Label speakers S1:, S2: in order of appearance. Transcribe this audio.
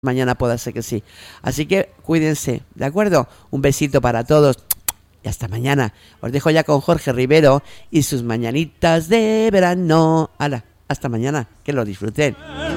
S1: mañana puede ser que sí. Así que cuídense, ¿de acuerdo? Un besito para todos y hasta mañana. Os dejo ya con Jorge Rivero y sus mañanitas de verano. ¡Hala! Hasta mañana, que lo disfruten.